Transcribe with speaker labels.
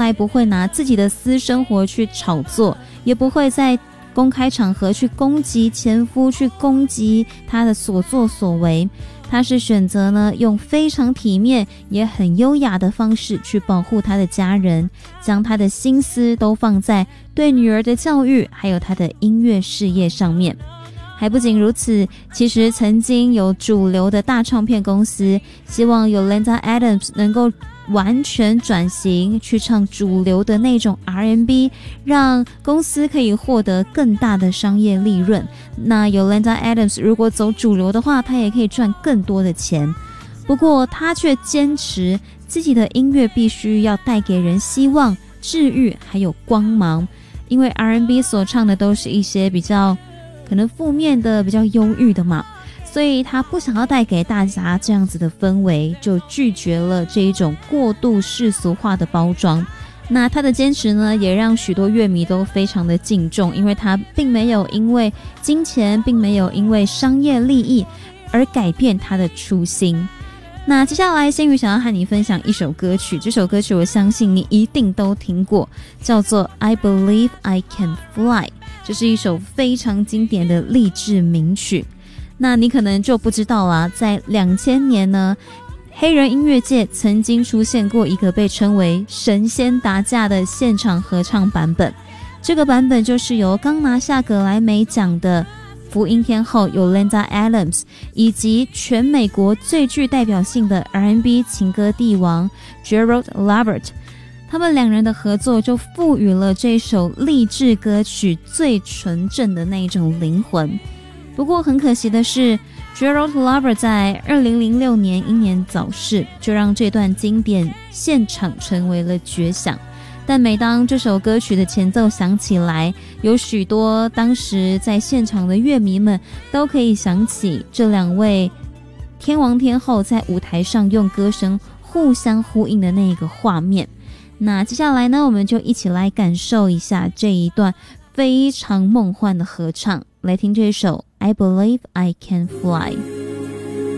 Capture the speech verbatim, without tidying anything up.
Speaker 1: 来不会拿自己的私生活去炒作，也不会在公开场合去攻击前夫，去攻击他的所作所为。他是选择呢用非常体面也很优雅的方式去保护他的家人，将他的心思都放在对女儿的教育还有他的音乐事业上面。还不仅如此，其实曾经有主流的大唱片公司希望Yolanda Adams能够完全转型去唱主流的那种 R and B， 让公司可以获得更大的商业利润。那 Yolanda Adams 如果走主流的话，她也可以赚更多的钱。不过她却坚持自己的音乐必须要带给人希望、治愈还有光芒，因为 R and B 所唱的都是一些比较可能负面的、比较忧郁的嘛，所以他不想要带给大家这样子的氛围，就拒绝了这一种过度世俗化的包装。那他的坚持呢，也让许多乐迷都非常的敬重，因为他并没有因为金钱，并没有因为商业利益而改变他的初心。那接下来仙宇想要和你分享一首歌曲，这首歌曲我相信你一定都听过，叫做 I Believe I Can Fly， 这是一首非常经典的励志名曲。那你可能就不知道啦，在两千年呢，黑人音乐界曾经出现过一个被称为神仙打架的现场合唱版本，这个版本就是由刚拿下格莱美奖的福音天后 Yolanda Adams 以及全美国最具代表性的 R and B 情歌帝王 Gerald Levert， 他们两人的合作就赋予了这首励志歌曲最纯正的那种灵魂。不过很可惜的是， Gerald Levert 在二零零六年英年早逝，就让这段经典现场成为了绝响。但每当这首歌曲的前奏响起来，有许多当时在现场的乐迷们都可以想起这两位天王天后在舞台上用歌声互相呼应的那个画面。那接下来呢，我们就一起来感受一下这一段非常梦幻的合唱，来听这首 I Believe I Can Fly。